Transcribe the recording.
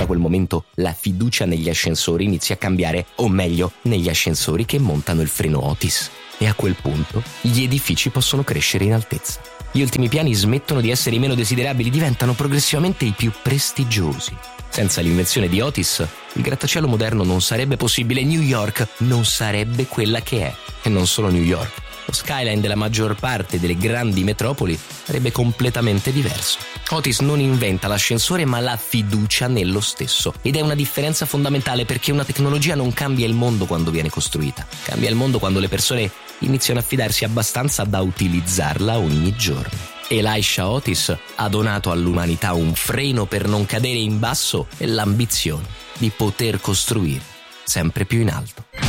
quel momento la fiducia negli ascensori inizia a cambiare, o meglio, negli ascensori che montano il freno Otis. E a quel punto gli edifici possono crescere in altezza. Gli ultimi piani smettono di essere i meno desiderabili, diventano progressivamente i più prestigiosi. Senza l'invenzione di Otis, il grattacielo moderno non sarebbe possibile, New York non sarebbe quella che è. E non solo New York. Lo skyline della maggior parte delle grandi metropoli sarebbe completamente diverso. Otis non inventa l'ascensore ma la fiducia nello stesso. Ed è una differenza fondamentale perché una tecnologia non cambia il mondo quando viene costruita. Cambia il mondo quando le persone iniziano a fidarsi abbastanza da utilizzarla ogni giorno. Elisha Otis ha donato all'umanità un freno per non cadere in basso e l'ambizione di poter costruire sempre più in alto.